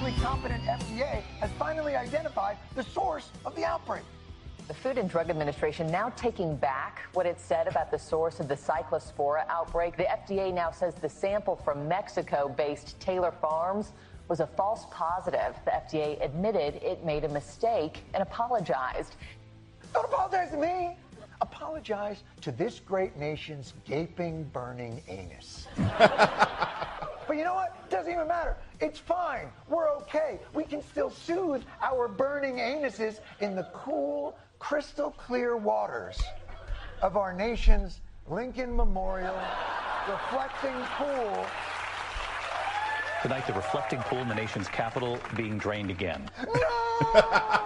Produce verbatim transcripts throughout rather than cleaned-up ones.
highly competent F D A has finally identified the source of the outbreak. The Food and Drug Administration now taking back what it said about the source of the Cyclospora outbreak. The F D A now says the sample from Mexico-based Taylor Farms was a false positive. The F D A admitted it made a mistake and apologized. Don't apologize to me. Apologize to this great nation's gaping, burning anus. But you know what? It doesn't even matter. It's fine. We're okay. We can still soothe our burning anuses in the cool, crystal clear waters of our nation's Lincoln Memorial reflecting pool. Tonight, the reflecting pool in the nation's capital being drained again. No!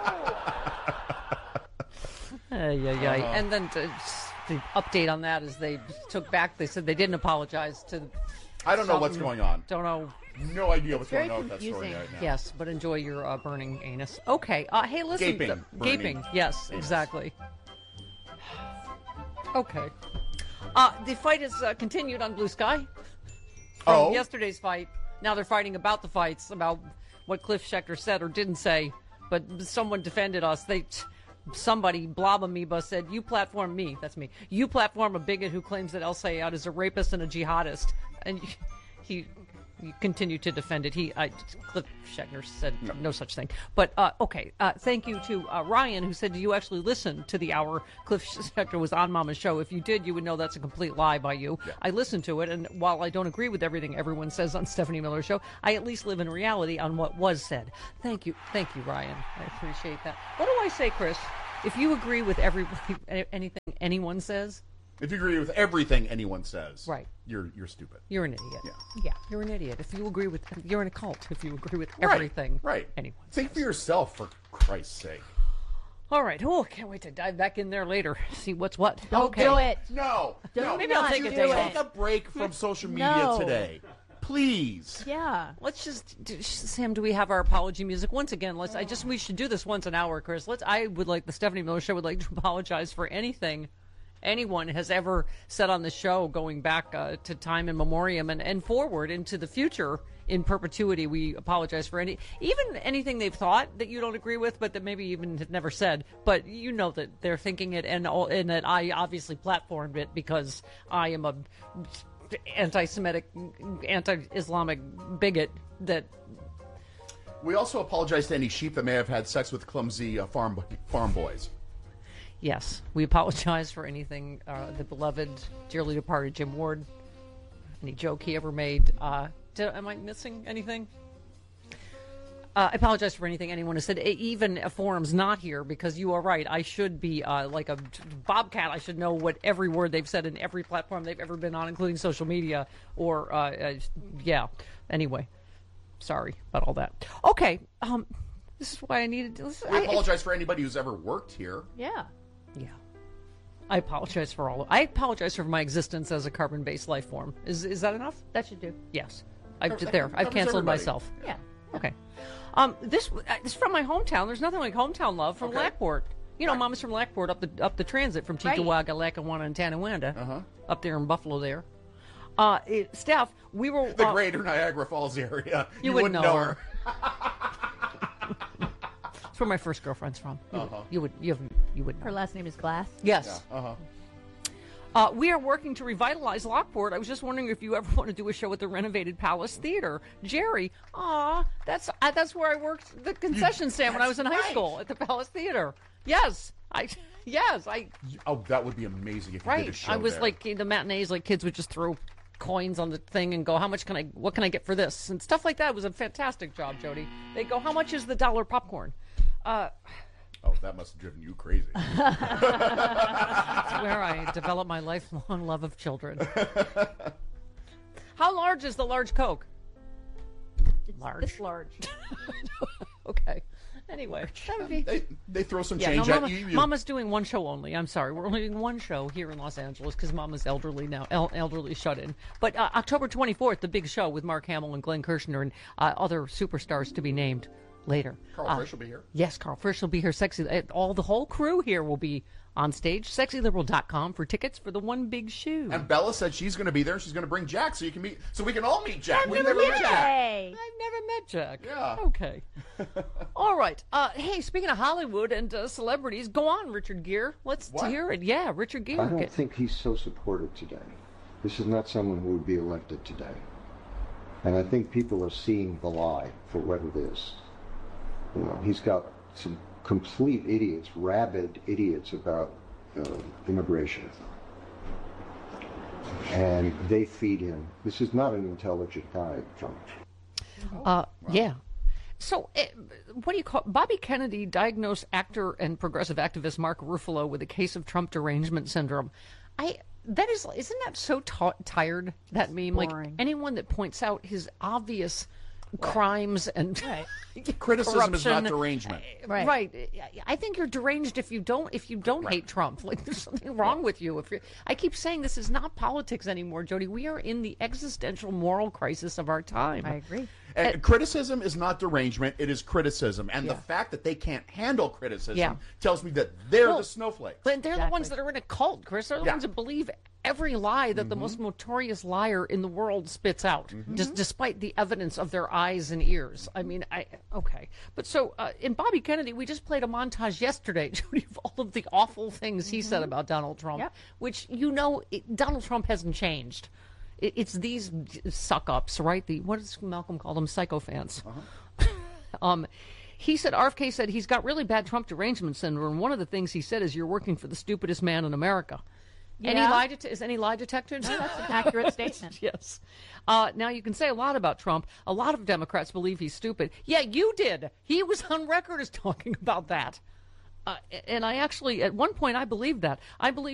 Uh, yeah, yeah. Uh-huh. And then to, the update on that is they took back, they said they didn't apologize to. I don't know what's something- going on. Don't know. No idea what's Very going on with that story confusing. right now. Yes, but enjoy your uh, burning anus. Okay. Uh, hey, listen. Gaping, th- burning gaping. Yes, anus. exactly. Okay. Uh, the fight has uh, continued on Blue Sky. From Oh. yesterday's fight. Now they're fighting about the fights, about what Cliff Schecter said or didn't say. But someone defended us. They, somebody, Blob Amoeba, said, "You platform me." That's me. "You platform a bigot who claims that El Sayed is a rapist and a jihadist." And he, he continued to defend it. He, I, Cliff Schecter said no, no such thing. But uh, okay, uh, thank you to uh, Ryan, who said, "Do you actually listen to the hour Cliff Schecter was on Mama's show? If you did, you would know that's a complete lie by you." Yeah. I listened to it, and while I don't agree with everything everyone says on Stephanie Miller's show, I at least live in reality on what was said. Thank you, thank you, Ryan. I appreciate that. What do I say, Chris? If you agree with every anything anyone says, If you agree with everything anyone says, Right. you're you're stupid. you're an idiot. Yeah. Yeah, you're an idiot. If you agree with, you're in a cult. If you agree with Right, everything, Right. anyone Think says. for yourself, for Christ's sake. All right. Oh, can't wait to dive back in there later. See what's what. Don't okay. do it. No. Don't no. Maybe I'll not take a do day it. off. Take a break from social media No. today. Please. Yeah. Let's just, do, Sam. Do we have our apology music once again? Let's. I just we should do this once an hour, Chris. Let's. I would like the Stephanie Miller Show would like to apologize for anything anyone has ever said on the show, going back uh, to time in memoriam and, and forward into the future in perpetuity. We apologize for any, even anything they've thought that you don't agree with, but that maybe even have never said. But you know that they're thinking it, and all, and that I obviously platformed it because I am a anti-Semitic, anti-Islamic bigot that. We also apologize to any sheep that may have had sex with clumsy uh, farm farm boys. Yes, we apologize for anything uh, the beloved, dearly departed Jim Ward, any joke he ever made. Uh, did, am I missing anything? Uh, I apologize for anything anyone has said, e- even a forum's not here, because you are right. I should be uh, like a bobcat. I should know what every word they've said in every platform they've ever been on, including social media. Or, uh, uh, yeah. Anyway, sorry about all that. Okay, um, this is why I needed. This, We I, apologize for anybody who's ever worked here. Yeah. Yeah. I apologize for all of I apologize for my existence as a carbon-based life form. Is is that enough? That should do. Yes. I've Covers- there. I've covers canceled everybody. myself. Yeah. Okay. Um this uh, this is from my hometown. There's nothing like hometown love from Okay. Lackport. You know, Right. Mama's from Lackport up the up the transit from Right. Tikawaga, Lackawanna, and Tonawanda. Uh-huh. Up there in Buffalo there. Uh it, Steph, we were The uh, greater Niagara Falls area. You wouldn't know her. It's where my first girlfriend's from. You, Uh-huh. you would you have you would know. Her last name is Glass. Yes. Uh-huh. Uh, we are working to revitalize Lockport. I was just wondering if you ever want to do a show at the renovated Palace Theater. Jerry, aw, that's uh, that's where I worked the concession stand when I was in high right. school, at the Palace Theater. Yes, I, yes, I, Oh, that would be amazing if you did a right. show I was there. like the matinees, like kids would just throw coins on the thing and go, how much can I, what can I get for this? And stuff like that. It was a fantastic job, Jody. They go, how much is the dollar popcorn? Uh, Oh, that must have driven you crazy. That's where I developed my lifelong love of children. How large is the large Coke? It's Large. This large. Okay. Anyway, that would be. They they throw some Yeah, change no, at Mama, you. you Mama's doing one show only. I'm sorry. We're only doing one show here in Los Angeles because Mama's elderly now, el- elderly shut in. But uh, October twenty-fourth, the big show with Mark Hamill and Glenn Kirshner and uh, other superstars to be named later. Carl Uh, Frisch will be here. Yes, Carl Frisch will be here. Sexy, uh, all the whole crew here will be on stage. sexy liberal dot com for tickets for the one big shoe. And Bella said she's going to be there. She's going to bring Jack so you can meet, so we can all meet Jack. I've We never never met met Jack. Jay. I've never that, Jack? Yeah. Okay. All right. Uh, hey, speaking of Hollywood and uh, celebrities, go on, Richard Gere. Let's What? hear it. Yeah, Richard Gere. I don't Okay. think he's so supported today. This is not someone who would be elected today. And I think people are seeing the lie for what it is. You know, he's got some complete idiots, rabid idiots about uh, immigration. And they feed him. This is not an intelligent guy, Trump. Uh, yeah. So, uh, what do you call Bobby Kennedy diagnosed actor and progressive activist Mark Ruffalo with a case of Trump derangement syndrome. I that is isn't that so t- tired that meme? Like boring. anyone that points out his obvious crimes and Criticism is not corruption. derangement. Right. Right. I think you're deranged if you don't if you don't hate Trump. Like there's something wrong with you. If you're, I keep saying this is not politics anymore, Jody. We are in the existential moral crisis of our time. I agree. And criticism is not derangement, it is criticism. And the fact that they can't handle criticism Yeah. tells me that they're Well, the snowflakes. But they're the Exactly. ones that are in a cult, Chris. They're the Yeah. ones that believe every lie that Mm-hmm. the most notorious liar in the world spits out, Mm-hmm. just despite the evidence of their eyes and ears. I mean, I okay. But so uh, in Bobby Kennedy, we just played a montage yesterday, Jody, of all of the awful things he said about Donald Trump, Yep. which you know it, Donald Trump hasn't changed. It, it's these suck ups, right? The what does Malcolm call them? Sycophants. Um, he said, R F K said he's got really bad Trump derangement syndrome. One of the things he said is, "You're working for the stupidest man in America." Any Yeah. lie det- is any lie detected? That's an accurate statement. Yes. Uh, now you can say a lot about Trump. A lot of Democrats believe he's stupid. Yeah, you did. He was on record as talking about that. Uh, and I actually, at one point, I believed that. I believed